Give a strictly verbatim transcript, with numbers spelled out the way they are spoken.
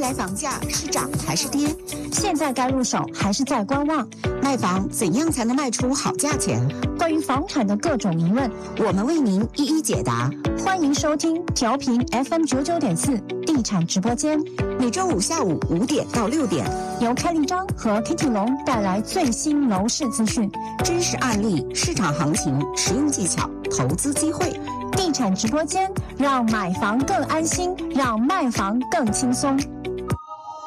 来房价是涨还是跌？ 现在该入手还是在观望？ 卖房怎样才能卖出好价钱？ 关于房产的各种疑问， 我们为您一一解答。 欢迎收听调频 F M 九九点四地产直播间， 每周五下午五点到六点， 由开立章和 Kitty 龙带来最新楼市资讯、 真实案例、市场行情、实用技巧、投资机会。 地产直播间，让买房更安心，让卖房更轻松。